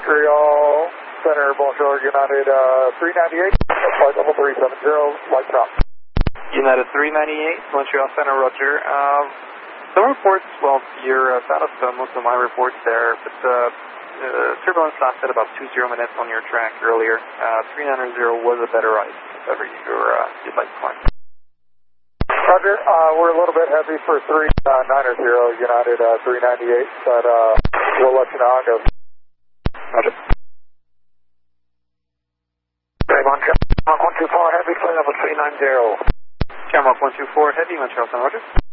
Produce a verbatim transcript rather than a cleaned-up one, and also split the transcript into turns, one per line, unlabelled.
Montreal Center, bonjour, United uh, three ninety-eight, flight level three seven zero, lights out.
United three ninety-eight, Montreal Center, roger. Um, some reports, well, you're uh, out of uh, most of my reports there, but uh, uh, turbulence lasted about two zero minutes on your track earlier. Uh, three ninety was a better ice, if ever you're, uh, you'd like to climb.
Roger, uh, we're a little bit heavy for three ninety, United uh, three ninety-eight, but uh, we'll let you know how it goes. Roger. Okay, Montreal one two four, heavy, flight level three ninety.
Camrock one two four, heavy, Montreal Center, roger.